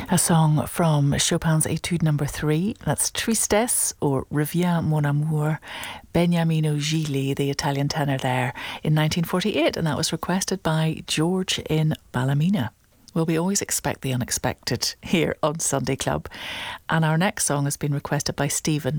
A song from Chopin's Etude number 3. That's Tristesse, or Reviens mon amour. Beniamino Gigli, the Italian tenor there, in 1948, and that was requested by George in Ballymena. Well, we always expect the unexpected here on Sunday Club. And our next song has been requested by Stephen